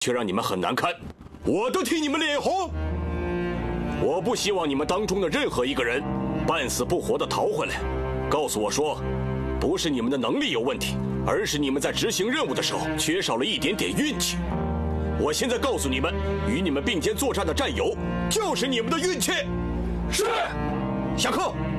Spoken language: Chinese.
却让你们很难堪，我都替你们脸红。我不希望你们当中的任何一个人半死不活地逃回来，告诉我说，不是你们的能力有问题，而是你们在执行任务的时候缺少了一点点运气。我现在告诉你们，与你们并肩作战的战友就是你们的运气。 是， 下课。